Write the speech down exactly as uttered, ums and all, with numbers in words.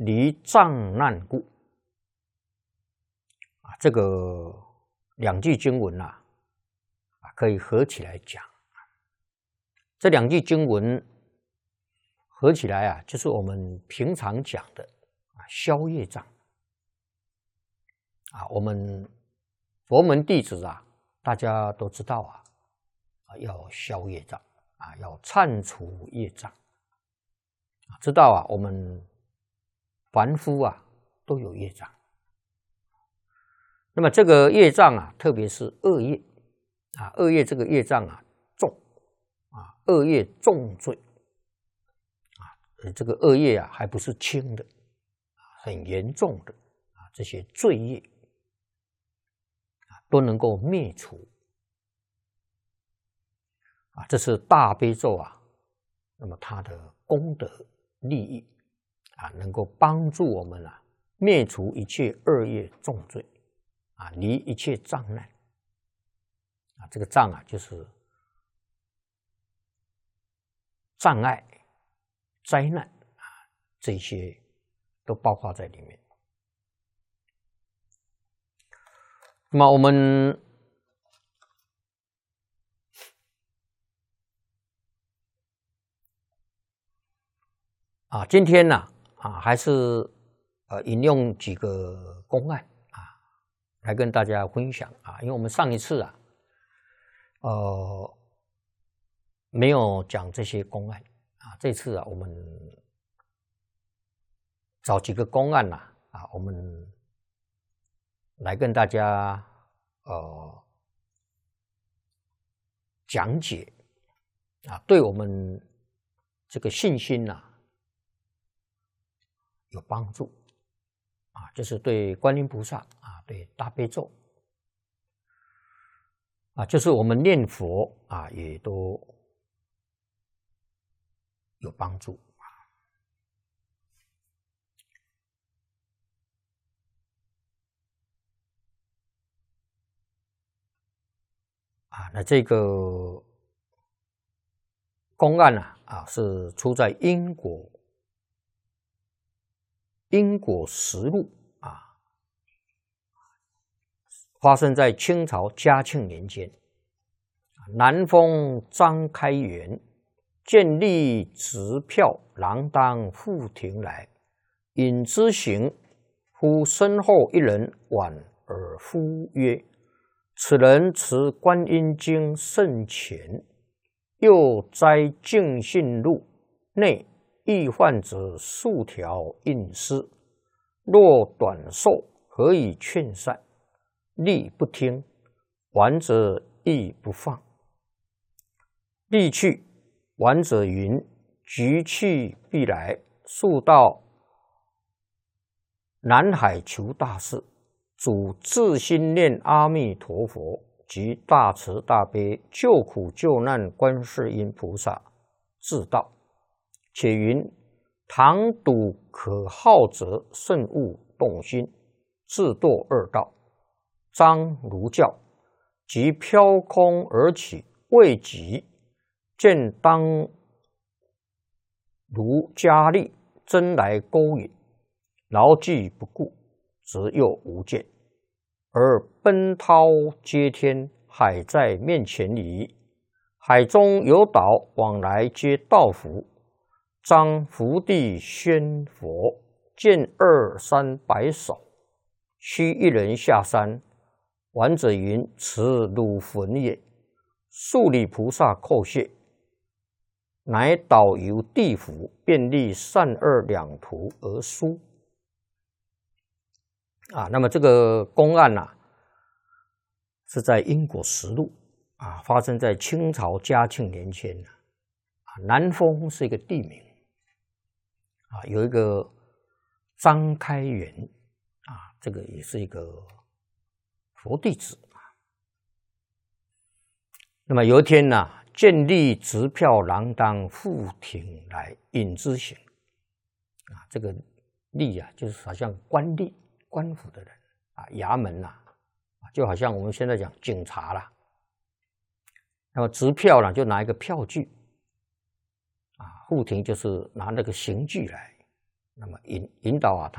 离障难故。啊，这个两句经文呐、啊，啊，可以合起来讲。这两句经文合起来啊，就是我们平常讲的啊，消业障。啊，我们佛门弟子啊，大家都知道啊，啊，要消业障啊，要忏除业障。啊，知道啊，我们凡夫啊都有业障。那么这个业障啊，特别是恶业啊，恶业这个业障啊重啊，恶业重罪啊，这个恶业啊还不是轻的，很严重的啊，这些罪业啊都能够灭除啊，这是大悲咒啊，那么它的功德利益啊，能够帮助我们啊灭除一切恶业重罪。啊，离一切障难啊，这个障啊，就是障碍、灾难啊，这些都包括在里面。那么我们啊，今天呢啊，还是呃引用几个公案。来跟大家分享啊，因为我们上一次啊，呃，没有讲这些公案啊，这次啊，我们找几个公案呐啊，我们来跟大家呃讲解啊，对我们这个信心呐、啊、有帮助啊，就是对观音菩萨啊。对大悲咒啊，就是我们念佛啊，也都有帮助啊。那这个公案啊，啊是出在因果因果实录啊。发生在清朝嘉庆年间，南丰张开元见吏执票锒铛赴庭来，引之行，忽身后一人挽而呼曰：“此人持观音经甚浅，又摘净信录内易患者数条印诗，若短寿，何以劝善？”吏不听，挽者亦不放。吏去，挽者云：“局去必来，速到南海求大事。主自心念阿弥陀佛，及大慈大悲救苦救难观世音菩萨，自到。且云：倘睹可好者，慎勿动心，自堕二道。”张如教，即飘空而起，未及见当如加力，真来勾引，牢记不顾，则又无见，而奔涛接天，海在面前矣。海中有岛，往来皆道符。张伏地宣佛，见二三百首，须一人下山。挽者云：“此汝坟也。”数礼菩萨叩谢，乃导游地府，便立善恶两途而书。啊，那么这个公案呐、啊，是在因果实录啊，发生在清朝嘉庆年间啊。南丰是一个地名啊，有一个张开元啊，这个也是一个佛弟子。那么有一天呢、啊，见吏执票锒铛赴庭来，引之行啊，这个吏啊，就是好像官吏、官府的人啊，衙门呐、啊，就好像我们现在讲警察啦。那么执票呢，就拿一个票据啊，赴庭就是拿那个刑具来那么引引导啊他。